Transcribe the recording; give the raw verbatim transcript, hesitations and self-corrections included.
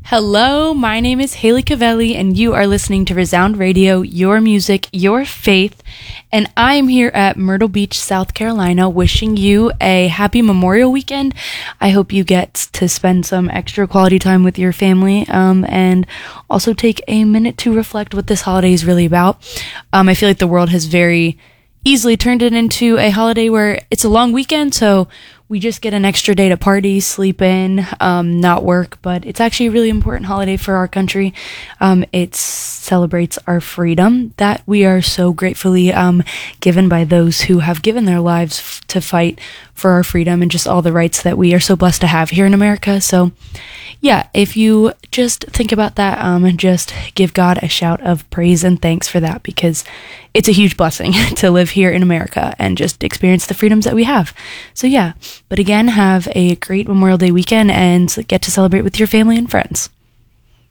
Hello, my name is Haley Cavelli, and you are listening to Resound Radio, your music, your faith. And I am here at Myrtle Beach, South Carolina, wishing you a happy Memorial Weekend. I hope you get to spend some extra quality time with your family, um, and also take a minute to reflect what this holiday is really about. Um, I feel like the world has very easily turned it into a holiday where it's a long weekend, so we just get an extra day to party, sleep in, um, not work, but it's actually a really important holiday for our country. Um, it celebrates our freedom that we are so gratefully um, given by those who have given their lives f- to fight for our freedom and just all the rights that we are so blessed to have here in America. So yeah, if you just think about that, um, and just give God a shout of praise and thanks for that, because it's a huge blessing to live here in America and just experience the freedoms that we have. So yeah, but again, have a great Memorial Day weekend and get to celebrate with your family and friends.